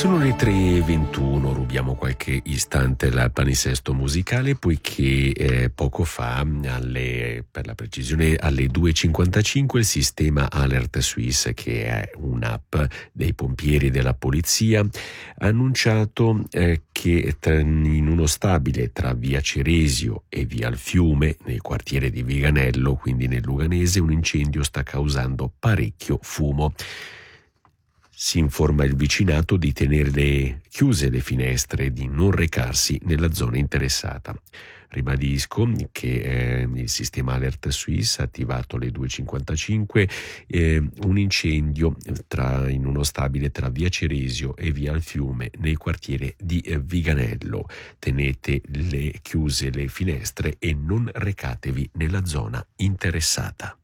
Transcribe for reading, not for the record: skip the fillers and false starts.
Sono le 3:21, rubiamo qualche istante al palinsesto musicale poiché poco fa, per la precisione alle 2:55, il sistema Alert Suisse, che è un'app dei pompieri e della polizia, ha annunciato che in uno stabile tra via Ceresio e via al Fiume, nel quartiere di Viganello, quindi nel Luganese, un incendio sta causando parecchio fumo. Si informa il vicinato di tenere chiuse le finestre e di non recarsi nella zona interessata. Ribadisco che il sistema Alert Suisse ha attivato alle 2:55 un incendio in uno stabile tra via Ceresio e via al Fiume nel quartiere di Viganello. Tenete chiuse le finestre e non recatevi nella zona interessata.